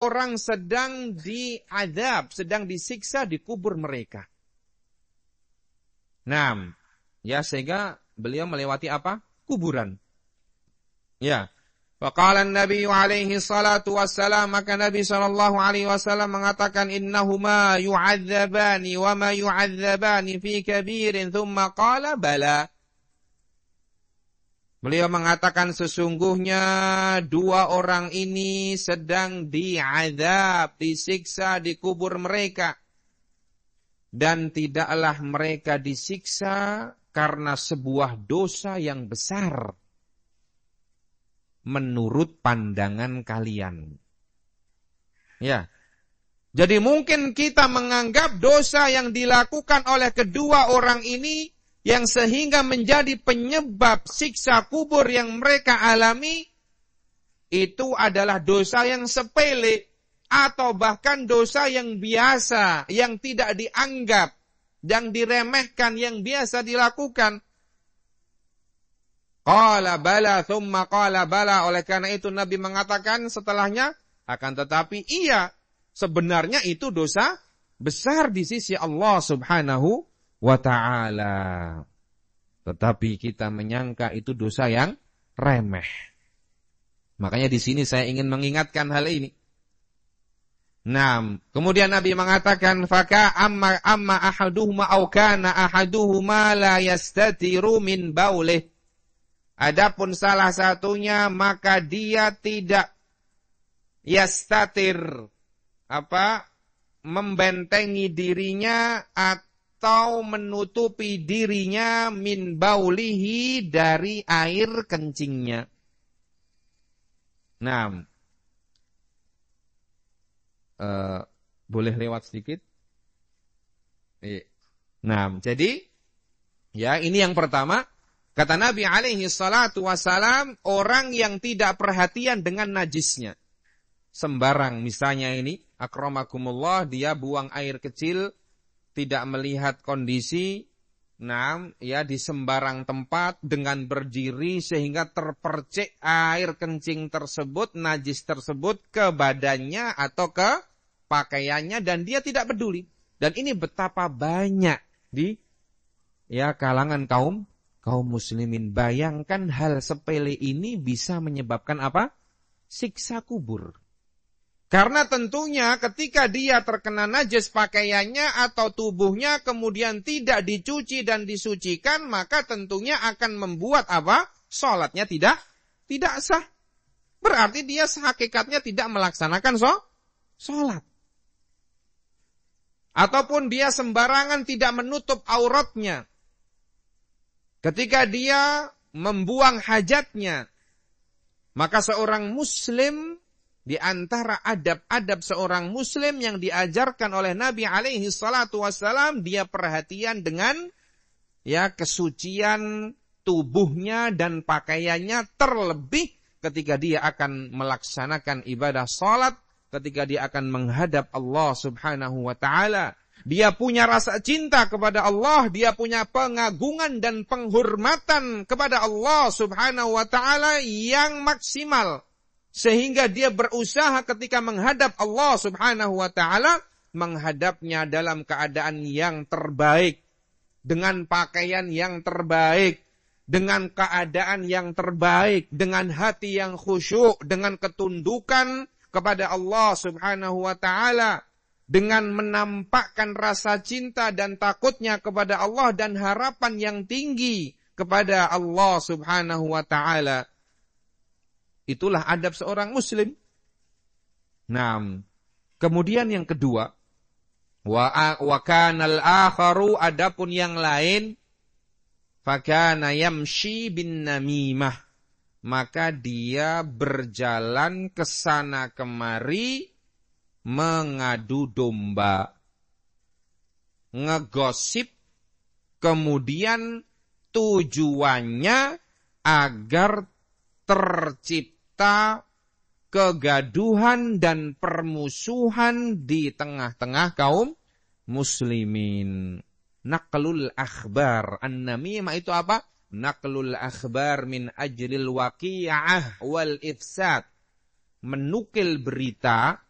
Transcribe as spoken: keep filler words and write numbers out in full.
orang sedang diazab, sedang disiksa di kubur mereka. Nah, ya sehingga beliau melewati apa? Kuburan. Ya. Faqala an-nabiy alaihi salatu wassalam, maka Nabi sallallahu alaihi wasallam mengatakan innahuma yu'adzabani wa ma yu'adzabani fi kabirin, thumma qala bala. Beliau mengatakan sesungguhnya dua orang ini sedang diazab, disiksa di kubur mereka. Dan tidaklah mereka disiksa karena sebuah dosa yang besar menurut pandangan kalian. Ya. Jadi mungkin kita menganggap dosa yang dilakukan oleh kedua orang ini yang sehingga menjadi penyebab siksa kubur yang mereka alami itu adalah dosa yang sepele atau bahkan dosa yang biasa, yang tidak dianggap, yang diremehkan, yang biasa dilakukan. Qala bala thumma qala bala. Oleh karena itu Nabi mengatakan setelahnya, akan tetapi iya, sebenarnya itu dosa besar di sisi Allah subhanahu wa ta'ala. Tetapi kita menyangka itu dosa yang remeh. Makanya di sini saya ingin mengingatkan hal ini. Nah, kemudian Nabi mengatakan faka amma amma ahaduhuma aw kana ahaduhuma la yastatiru min baulih. Adapun salah satunya maka dia tidak yastatir apa membentengi dirinya atau menutupi dirinya min baulihi dari air kencingnya. Nah, uh, boleh lewat sedikit. Nah, jadi ya ini yang pertama. Kata Nabi alaihi salatu wassalam, orang yang tidak perhatian dengan najisnya. Sembarang misalnya ini, akramakumullah, dia buang air kecil, tidak melihat kondisi, nah, ya di sembarang tempat dengan berdiri sehingga terpercik air kencing tersebut, najis tersebut ke badannya atau ke pakaiannya dan dia tidak peduli. Dan ini betapa banyak di ya kalangan kaum kaum muslimin. Bayangkan hal sepele ini bisa menyebabkan apa? Siksa kubur. Karena tentunya ketika dia terkena najis pakaiannya atau tubuhnya kemudian tidak dicuci dan disucikan, maka tentunya akan membuat apa? Salatnya tidak tidak sah. Berarti dia hakikatnya tidak melaksanakan so, salat. Ataupun dia sembarangan tidak menutup auratnya. Ketika dia membuang hajatnya, maka seorang muslim, di antara adab-adab seorang muslim yang diajarkan oleh Nabi alaihi salatu wassalam, dia perhatian dengan ya kesucian tubuhnya dan pakaiannya, terlebih ketika dia akan melaksanakan ibadah salat, ketika dia akan menghadap Allah subhanahu wa ta'ala. Dia punya rasa cinta kepada Allah, dia punya pengagungan dan penghormatan kepada Allah subhanahu wa ta'ala yang maksimal. Sehingga dia berusaha ketika menghadap Allah subhanahu wa ta'ala, menghadapnya dalam keadaan yang terbaik, dengan pakaian yang terbaik, dengan keadaan yang terbaik, dengan hati yang khusyuk, dengan ketundukan kepada Allah subhanahu wa ta'ala, dengan menampakkan rasa cinta dan takutnya kepada Allah dan harapan yang tinggi kepada Allah subhanahu wa ta'ala. Itulah adab seorang muslim. Nah, kemudian yang kedua, wa wa kanal akharu, adapun yang lain, fakana yamshi bin namimah, maka dia berjalan ke sana kemari mengadu domba, ngegosip, kemudian tujuannya agar tercipta kegaduhan dan permusuhan di tengah-tengah kaum muslimin. Naqlul akhbar, an-namimah itu apa? Naqlul akhbar min ajlil waqi'ah wal ifsad. Menukil berita